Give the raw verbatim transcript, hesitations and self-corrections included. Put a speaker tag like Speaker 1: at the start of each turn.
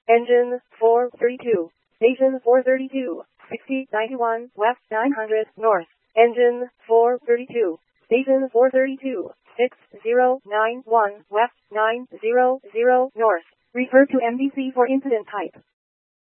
Speaker 1: Engine four thirty-two. Station four thirty-two. sixty ninety-one west nine hundred north. Engine four thirty-two. Station four thirty-two. six zero nine one west nine hundred north. Refer to M D C for incident type.